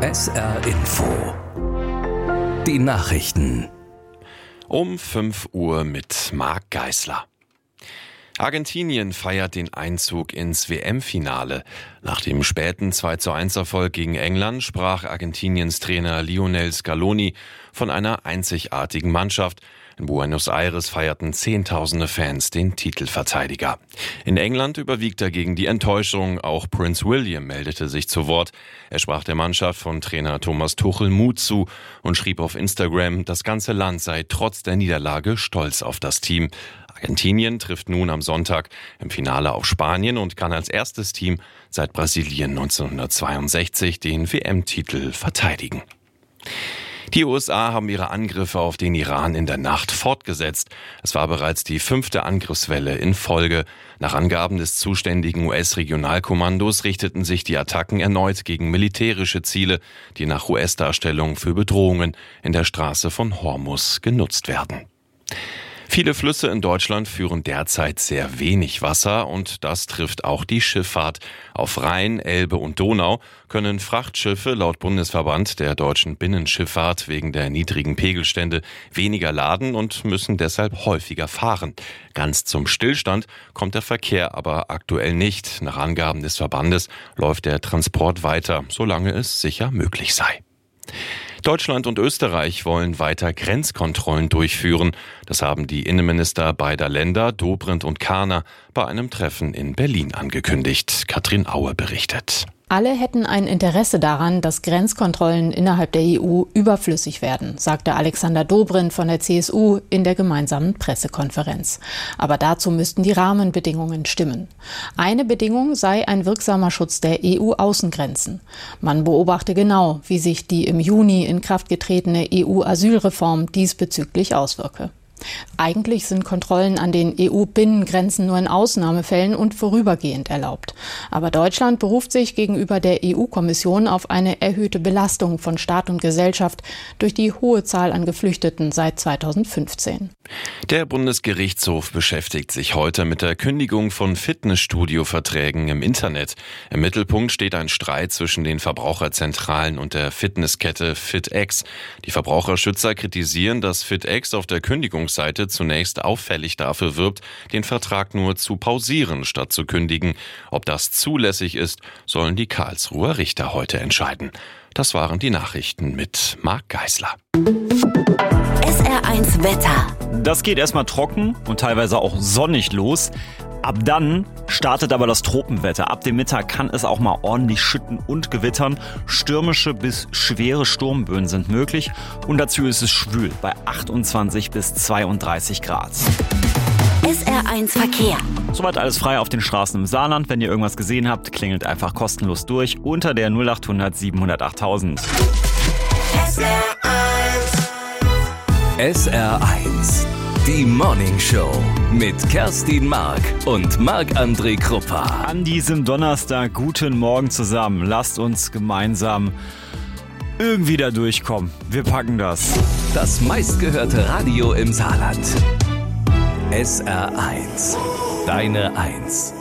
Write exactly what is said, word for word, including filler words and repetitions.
S R Info. Die Nachrichten. Um fünf Uhr mit Marc Geisler. Argentinien feiert den Einzug ins W M-Finale. Nach dem späten zwei zu eins Erfolg gegen England sprach Argentiniens Trainer Lionel Scaloni von einer einzigartigen Mannschaft. In Buenos Aires feierten Zehntausende Fans den Titelverteidiger. In England überwiegt dagegen die Enttäuschung. Auch Prince William meldete sich zu Wort. Er sprach der Mannschaft von Trainer Thomas Tuchel Mut zu und schrieb auf Instagram, das ganze Land sei trotz der Niederlage stolz auf das Team. Argentinien trifft nun am Sonntag im Finale auf Spanien und kann als erstes Team seit Brasilien neunzehnhundertzweiundsechzig den W M-Titel verteidigen. Die U S A haben ihre Angriffe auf den Iran in der Nacht fortgesetzt. Es war bereits die fünfte Angriffswelle in Folge. Nach Angaben des zuständigen U S-Regionalkommandos richteten sich die Attacken erneut gegen militärische Ziele, die nach U S-Darstellung für Bedrohungen in der Straße von Hormuz genutzt werden. Viele Flüsse in Deutschland führen derzeit sehr wenig Wasser und das trifft auch die Schifffahrt. Auf Rhein, Elbe und Donau können Frachtschiffe laut Bundesverband der deutschen Binnenschifffahrt wegen der niedrigen Pegelstände weniger laden und müssen deshalb häufiger fahren. Ganz zum Stillstand kommt der Verkehr aber aktuell nicht. Nach Angaben des Verbandes läuft der Transport weiter, solange es sicher möglich sei. Deutschland und Österreich wollen weiter Grenzkontrollen durchführen. Das haben die Innenminister beider Länder, Dobrindt und Kahner, bei einem Treffen in Berlin angekündigt. Katrin Aue berichtet. Alle hätten ein Interesse daran, dass Grenzkontrollen innerhalb der E U überflüssig werden, sagte Alexander Dobrindt von der C S U in der gemeinsamen Pressekonferenz. Aber dazu müssten die Rahmenbedingungen stimmen. Eine Bedingung sei ein wirksamer Schutz der E U-Außengrenzen. Man beobachte genau, wie sich die im Juni in Kraft getretene E U-Asylreform diesbezüglich auswirke. Eigentlich sind Kontrollen an den E U-Binnengrenzen nur in Ausnahmefällen und vorübergehend erlaubt. Aber Deutschland beruft sich gegenüber der E U-Kommission auf eine erhöhte Belastung von Staat und Gesellschaft durch die hohe Zahl an Geflüchteten seit zweitausendfünfzehn. Der Bundesgerichtshof beschäftigt sich heute mit der Kündigung von Fitnessstudio-Verträgen im Internet. Im Mittelpunkt steht ein Streit zwischen den Verbraucherzentralen und der Fitnesskette FitX. Die Verbraucherschützer kritisieren, dass FitX auf der Kündigung Seite zunächst auffällig dafür wirbt, den Vertrag nur zu pausieren statt zu kündigen. Ob das zulässig ist, sollen die Karlsruher Richter heute entscheiden. Das waren die Nachrichten mit Marc Geisler. S R eins Wetter. Das geht erstmal trocken und teilweise auch sonnig los. Ab dann startet aber das Tropenwetter. Ab dem Mittag kann es auch mal ordentlich schütten und gewittern. Stürmische bis schwere Sturmböen sind möglich und dazu ist es schwül bei achtundzwanzig bis zweiunddreißig Grad. S R eins Verkehr. Soweit alles frei auf den Straßen im Saarland. Wenn ihr irgendwas gesehen habt, klingelt einfach kostenlos durch unter der null acht hundert siebenhundertacht tausend. S R eins. S R eins. Die Morning Show mit Kerstin Mark und Marc-André Kruppa. An diesem Donnerstag guten Morgen zusammen. Lasst uns gemeinsam irgendwie da durchkommen. Wir packen das. Das meistgehörte Radio im Saarland. S R eins. Deine Eins.